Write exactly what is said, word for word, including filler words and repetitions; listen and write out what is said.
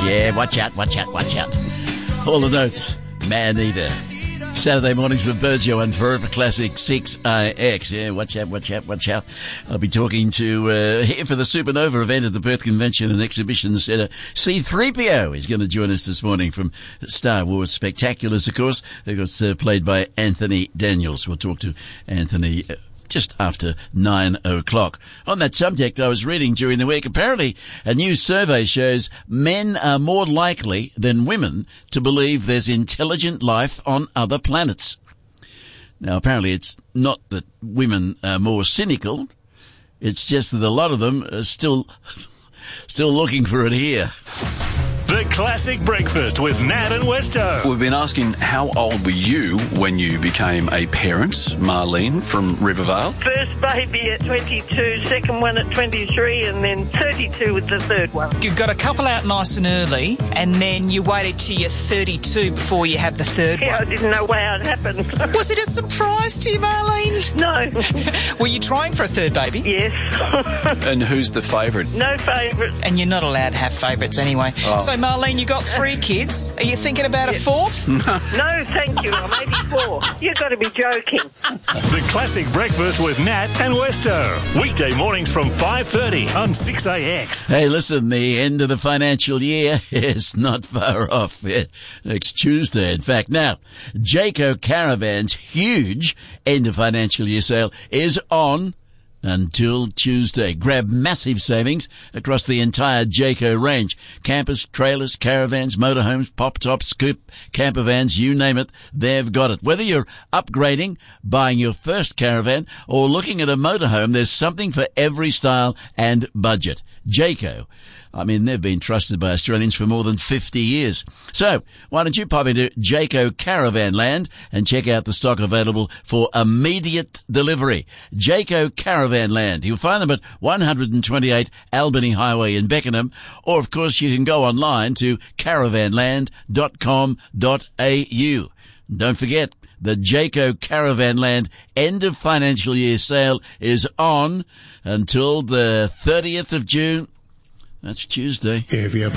Yeah, watch out, watch out, watch out. All the notes, Man-Eater. Saturday mornings with Virgil and Forever Classic six I X. Yeah, watch out, watch out, watch out. I'll be talking to, uh, here for the Supernova event at the Perth Convention and Exhibition Centre. C three P O is going to join us this morning from Star Wars Spectaculars, of course. Of course, uh, played by Anthony Daniels. We'll talk to Anthony uh, just after nine o'clock. On that subject, I was reading during the week, apparently a new survey shows men are more likely than women to believe there's intelligent life on other planets. Now, apparently it's not that women are more cynical. It's just that a lot of them are still, still looking for it here. The Classic Breakfast with Nat and Westo. We've been asking, how old were you when you became a parent? Marlene from Rivervale. First baby at twenty-two, second one at twenty-three, and then thirty-two with the third one. You got a couple out nice and early, and then you waited till you're thirty-two before you had the third Yeah, one. I didn't know how it happened. Was it a surprise to you, Marlene? No. Were you trying for a third baby? Yes. And who's the favourite? No favourites. And you're not allowed to have favourites anyway. Oh. So, Marlene, you got three kids. Are you thinking about a fourth? No, thank you. I'm eighty-four. You've got to be joking. The Classic Breakfast with Nat and Westo. Weekday mornings from five thirty on six A X. Hey, listen, the end of the financial year is not far off. Yeah, next Tuesday, in fact. Now, Jayco Caravan's huge end of financial year sale is on until Tuesday. Grab massive savings across the entire Jayco range. Campers, trailers, caravans, motorhomes, pop-tops, scoop, camper vans, you name it, they've got it. Whether you're upgrading, buying your first caravan, or looking at a motorhome, there's something for every style and budget. Jayco. I mean, they've been trusted by Australians for more than fifty years. So, why don't you pop into Jayco Caravan Land and check out the stock available for immediate delivery. Jayco Caravan Land. You'll find them at one twenty-eight Albany Highway in Beckenham, or of course you can go online to caravan land dot com dot a u. Don't forget, the Jayco Caravan Land end of financial year sale is on until the thirtieth of June. That's Tuesday. If you